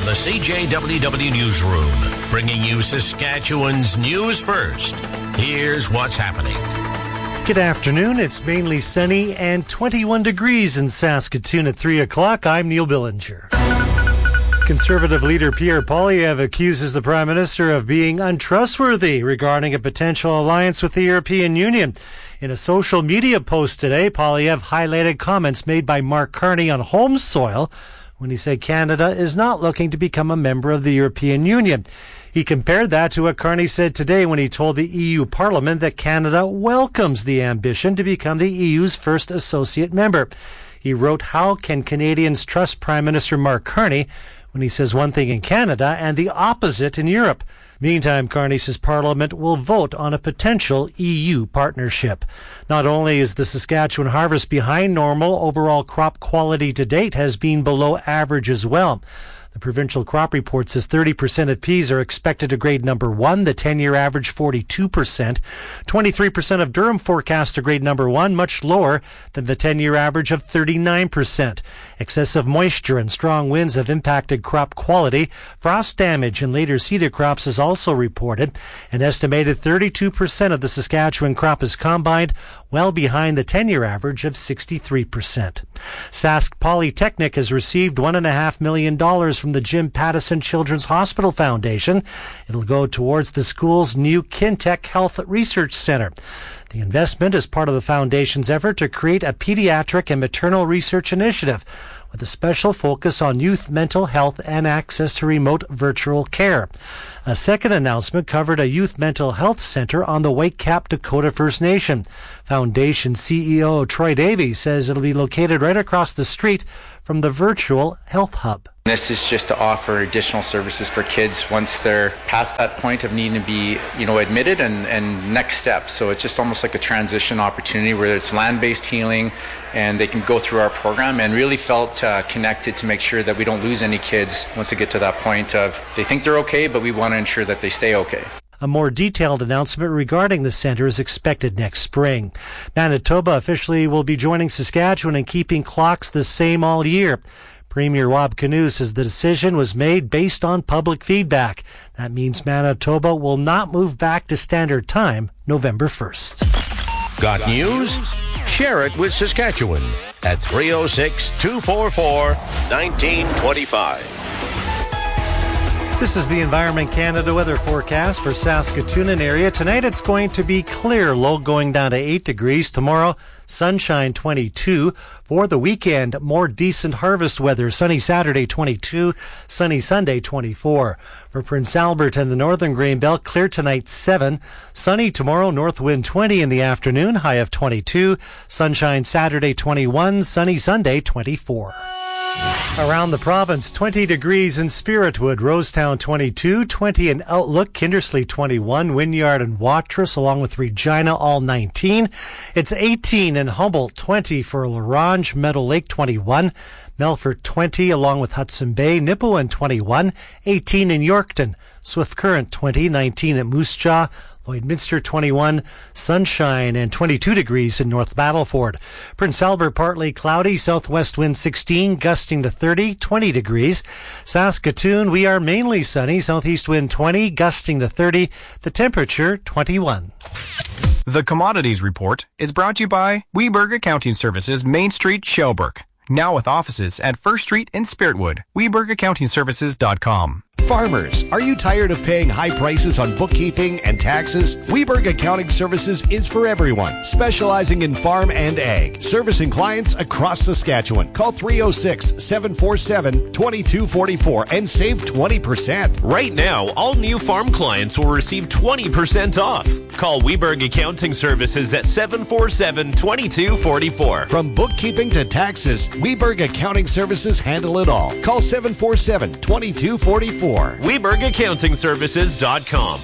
the CJWW Newsroom, bringing you Saskatchewan's news first. Here's what's happening. Good afternoon. It's mainly sunny and 21 degrees in Saskatoon at 3 o'clock. I'm Neil Billinger. Conservative leader Pierre Poilievre accuses the Prime Minister of being untrustworthy regarding a potential alliance with the European Union. In a social media post today, Poilievre highlighted comments made by Mark Carney on home soil when he said Canada is not looking to become a member of the European Union. He compared that to what Carney said today when he told the EU Parliament that Canada welcomes the ambition to become the EU's first associate member. He wrote, "How can Canadians trust Prime Minister Mark Carney when he says one thing in Canada and the opposite in Europe?" Meantime, Carney says Parliament will vote on a potential EU partnership. Not only is the Saskatchewan harvest behind normal, overall crop quality to date has been below average as well. The provincial crop report says 30% of peas are expected to grade number 1, the 10-year average 42%. 23% of durum forecast to grade number 1, much lower than the 10-year average of 39%. Excessive moisture and strong winds have impacted crop quality. Frost damage in later cedar crops is also reported. An estimated 32% of the Saskatchewan crop is combined, well behind the 10-year average of 63%. Sask Polytechnic has received $1.5 million from the Jim Pattison Children's Hospital Foundation. It'll go towards the school's new Kintec Health Research Center. The investment is part of the foundation's effort to create a pediatric and maternal research initiative with a special focus on youth mental health and access to remote virtual care. A second announcement covered a youth mental health center on the Whitecap Dakota First Nation. Foundation CEO Troy Davies says it'll be located right across the street from the virtual health hub. This is just to offer additional services for kids once they're past that point of needing to be, admitted and next steps. So it's just almost like a transition opportunity where it's land-based healing and they can go through our program, and really felt connected to make sure that we don't lose any kids once they get to that point of they think they're okay, but we want to ensure that they stay okay. A more detailed announcement regarding the centre is expected next spring. Manitoba officially will be joining Saskatchewan in keeping clocks the same all year. Premier Wab Kinew says the decision was made based on public feedback. That means Manitoba will not move back to standard time November 1st. Got news? Share it with Saskatchewan at 306-244-1925. This is the Environment Canada weather forecast for Saskatoon and area. Tonight it's going to be clear, low going down to 8 degrees. Tomorrow, sunshine 22. For the weekend, more decent harvest weather. Sunny Saturday 22, sunny Sunday 24. For Prince Albert and the Northern Grain Belt, clear tonight 7. Sunny tomorrow, north wind 20 in the afternoon, high of 22. Sunshine Saturday 21, sunny Sunday 24. Around the province, 20 degrees in Spiritwood, Rosetown 22, 20 in Outlook, Kindersley 21, Wynyard and Watrous, along with Regina, all 19. It's 18 in Humboldt, 20 for LaRange, Meadow Lake 21, Melfort 20, along with Hudson Bay, Nipawin 21, 18 in Yorkton, Swift Current 20, 19 at Moose Jaw, Lloydminster 21, sunshine and 22 degrees in North Battleford. Prince Albert partly cloudy, southwest wind 16, gusting to 30, 20 degrees. Saskatoon, we are mainly sunny, southeast wind 20, gusting to 30, the temperature 21. The Commodities Report is brought to you by Weberg Accounting Services, Main Street, Shelburne. Now with offices at First Street in Spiritwood. WebergAccountingServices.com. Farmers, are you tired of paying high prices on bookkeeping and taxes? Weberg Accounting Services is for everyone, specializing in farm and ag, servicing clients across Saskatchewan. Call 306-747-2244 and save 20%. Right now, all new farm clients will receive 20% off. Call Weberg Accounting Services at 747-2244. From bookkeeping to taxes, Weberg Accounting Services handle it all. Call 747-2244. WebergAccountingServices.com.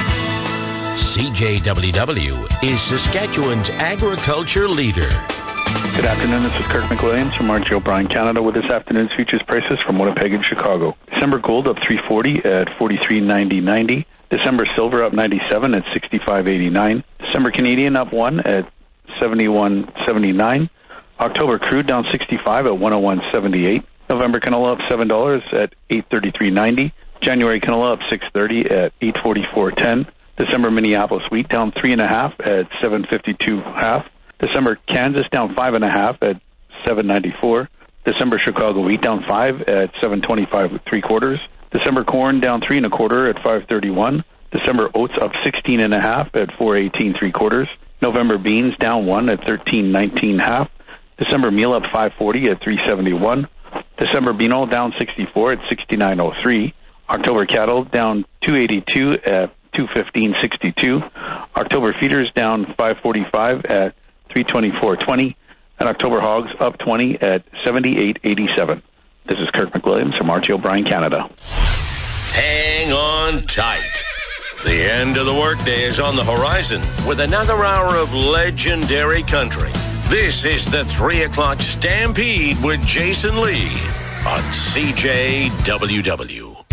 CJWW is Saskatchewan's agriculture leader. Good afternoon, this is Kirk McWilliams from RG O'Brien Canada with this afternoon's futures prices from Winnipeg and Chicago. December gold up $3.40 at $43.90. December silver up 97 at $65.89. December Canadian up 1 at $71.79. October crude down 65 at $101.78. November canola up $7 at $833.90. January canola up $6.30 at $844.10. December Minneapolis wheat down 3.5 at $752.5. December Kansas down 5.5 at $794. December Chicago wheat down 5 at $725.75. December corn down 3.25 at $531. December oats up 16.5 at $418.75. November beans down 1 at $1319.5. December meal up $540 at $371. December bean oil down 64 at $69.03. October cattle down $282 at $215.62. October feeders down $545 at $324.20. And October hogs up 20 at $78.87. This is Kirk McWilliams from RT O'Brien, Canada. Hang on tight. The end of the workday is on the horizon with another hour of legendary country. This is the 3 o'clock Stampede with Jason Lee on CJWW.